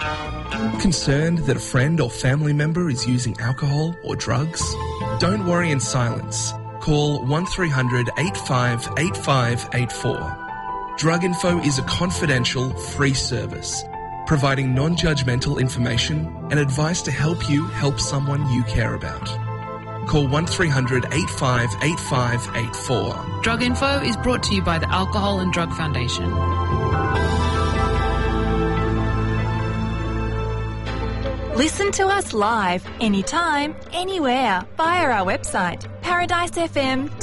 Concerned that a friend or family member is using alcohol or drugs? Don't worry in silence. Call 1300 85 8584. Drug Info is a confidential, free service, providing non-judgmental information and advice to help you help someone you care about. Call 1300 85 8584. Drug Info is brought to you by the Alcohol and Drug Foundation. Listen to us live, anytime, anywhere, via our website, paradisefm.com.au.